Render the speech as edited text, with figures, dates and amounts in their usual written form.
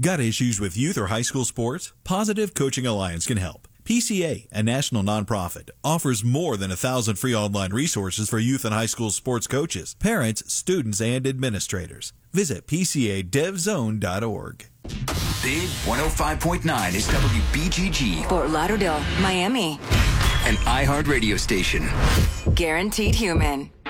Got issues with youth or high school sports? Positive Coaching Alliance can help. PCA, a national nonprofit, offers more than 1,000 free online resources for youth and high school sports coaches, parents, students, and administrators. Visit PCADevZone.org. Big 105.9 is WBGG. Fort Lauderdale, Miami. An iHeart radio station. Guaranteed Human.